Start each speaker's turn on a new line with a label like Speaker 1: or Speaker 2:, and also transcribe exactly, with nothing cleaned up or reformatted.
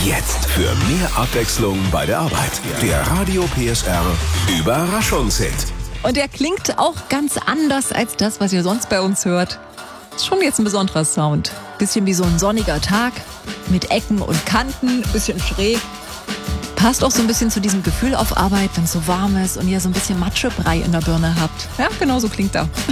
Speaker 1: Jetzt für mehr Abwechslung bei der Arbeit. Der Radio P S R Überraschungshit.
Speaker 2: Und der klingt auch ganz anders als das, was ihr sonst bei uns hört. Ist schon jetzt ein besonderer Sound. Bisschen wie so ein sonniger Tag mit Ecken und Kanten, bisschen schräg. Passt auch so ein bisschen zu diesem Gefühl auf Arbeit, wenn es so warm ist und ihr so ein bisschen Matschebrei in der Birne habt. Ja, genau so klingt er.